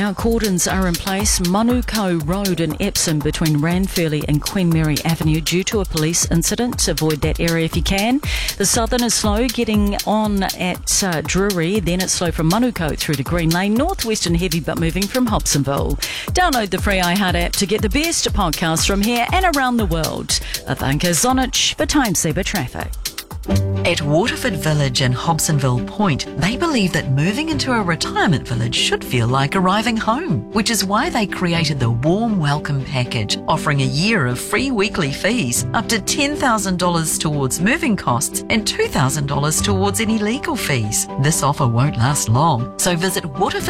Now cordons are in place. Manuko Road in Epsom between Ranfurly and Queen Mary Avenue due to a police incident. Avoid that area if you can. The southern is slow getting on at Drury, then it's slow from Manuko through to Green Lane. Northwestern heavy but moving from Hobsonville. Download the free iHeart app to get the best podcasts from here and around the world. Avanka Zonich for Timesaver Traffic. At Waterford Village and Hobsonville Point, they believe that moving into a retirement village should feel like arriving home, which is why they created the Warm Welcome Package, offering a year of free weekly fees, up to $10,000 towards moving costs and $2,000 towards any legal fees. This offer won't last long, so visit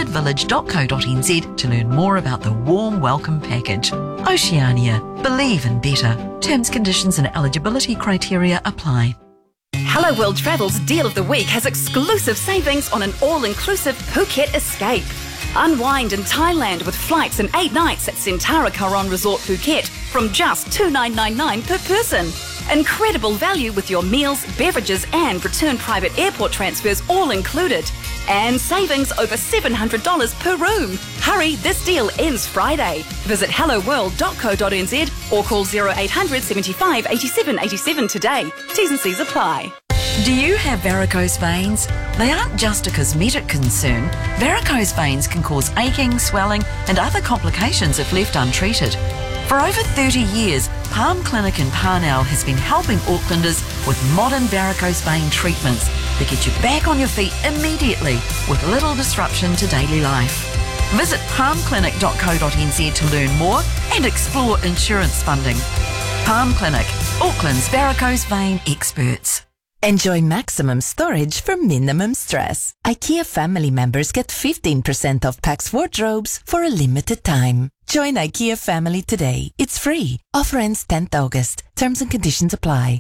waterfordvillage.co.nz to learn more about the Warm Welcome Package. Oceania. Believe in better. Terms, conditions and eligibility criteria apply. Hello World Travel's Deal of the Week has exclusive savings on an all-inclusive Phuket escape. Unwind in Thailand with flights and 8 nights at Centara Karon Resort Phuket from just $2,999 per person. Incredible value with your meals, beverages and return private airport transfers all included. And savings over $700 per room. Hurry, this deal ends Friday. Visit helloworld.co.nz or call 0800 75 87 87 today. T's and C's apply. Do you have varicose veins? They aren't just a cosmetic concern. Varicose veins can cause aching, swelling and other complications if left untreated. For over 30 years, Palm Clinic in Parnell has been helping Aucklanders with modern varicose vein treatments that get you back on your feet immediately with little disruption to daily life. Visit palmclinic.co.nz to learn more and explore insurance funding. Palm Clinic, Auckland's varicose vein experts. Enjoy maximum storage for minimum stress. IKEA family members get 15% off Pax wardrobes for a limited time. Join IKEA family today. It's free. Offer ends 10th August. Terms and conditions apply.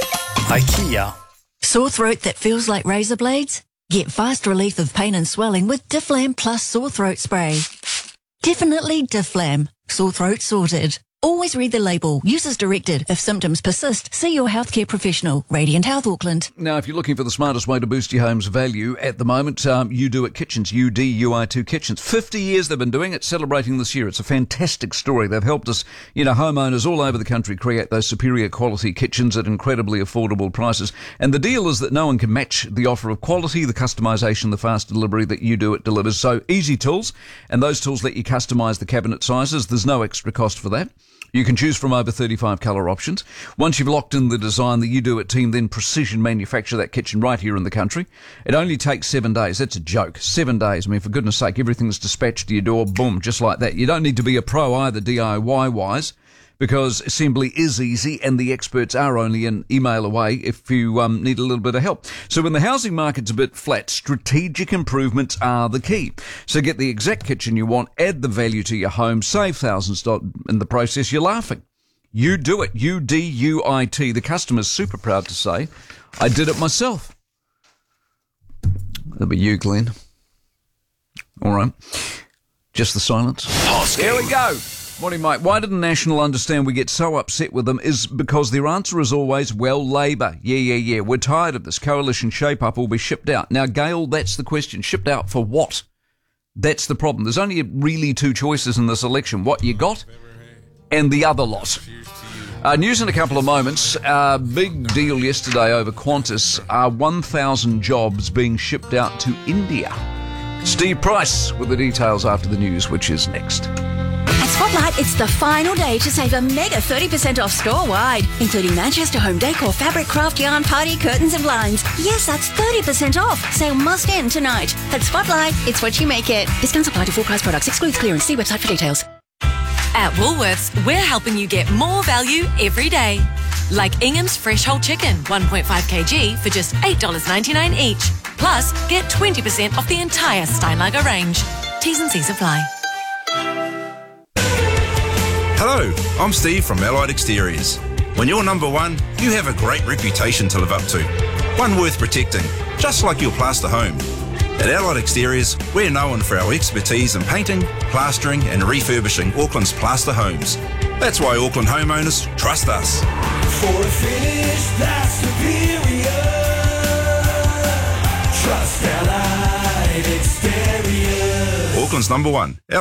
IKEA. Sore throat that feels like razor blades? Get fast relief of pain and swelling with Difflam Plus Sore Throat Spray. Definitely Difflam. Sore throat sorted. Always read the label. Use as directed. If symptoms persist, see your healthcare professional. Radiant Health Auckland. Now, if you're looking for the smartest way to boost your home's value at the moment, You Do It Kitchens, UDUI2 Kitchens. 50 years they've been doing it, celebrating this year. It's a fantastic story. They've helped us, homeowners all over the country create those superior quality kitchens at incredibly affordable prices. And the deal is that no one can match the offer of quality, the customisation, the fast delivery that You Do It delivers. So easy tools, and those tools let you customise the cabinet sizes. There's no extra cost for that. You can choose from over 35 colour options. Once you've locked in the design, the You Do It team then precision manufacture that kitchen right here in the country. It only takes 7 days. That's a joke. 7 days. I mean, for goodness sake, everything's dispatched to your door, boom, just like that. You don't need to be a pro either DIY-wise, because assembly is easy and the experts are only an email away if you need a little bit of help. So when the housing market's a bit flat, strategic improvements are the key. So get the exact kitchen you want, add the value to your home, save thousands in the process. You're laughing. You Do It, UDUIT. The customer's super proud to say, I did it myself. That'll be you, Glenn. All right. Just the silence. Here we go. Morning, Mike. Why didn't National understand we get so upset with them is because their answer is always, well, Labour. Yeah. We're tired of this. Coalition shape-up will be shipped out. Now, Gail, that's the question. Shipped out for what? That's the problem. There's only really 2 choices in this election. What you got and the other lot. News in a couple of moments. Big deal yesterday over Qantas. 1,000 jobs being shipped out to India. Steve Price with the details after the news, which is next. At Spotlight, it's the final day to save a mega 30% off store-wide, including Manchester Home Decor, fabric, craft, yarn, party, curtains and blinds. Yes, that's 30% off. Sale must end tonight. At Spotlight, it's what you make it. Discounts apply to full-price products. Excludes clearance. See website for details. At Woolworths, we're helping you get more value every day. Like Ingham's Fresh Whole Chicken, 1.5 kg for just $8.99 each. Plus, get 20% off the entire Steinlager range. T's and C's apply. Hello, I'm Steve from Allied Exteriors. When you're number one, you have a great reputation to live up to. One worth protecting, just like your plaster home. At Allied Exteriors, we're known for our expertise in painting, plastering and refurbishing Auckland's plaster homes. That's why Auckland homeowners trust us. For a finish that's superior, trust Allied Exteriors. Auckland's number one.